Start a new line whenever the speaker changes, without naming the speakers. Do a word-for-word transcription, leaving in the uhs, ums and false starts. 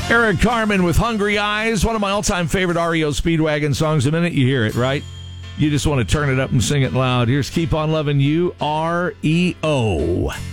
Eric Carmen with Hungry Eyes, one of my all-time favorite R E O Speedwagon songs. The minute you hear it, right? You just want to turn it up and sing it loud. Here's Keep On Loving You, R E O.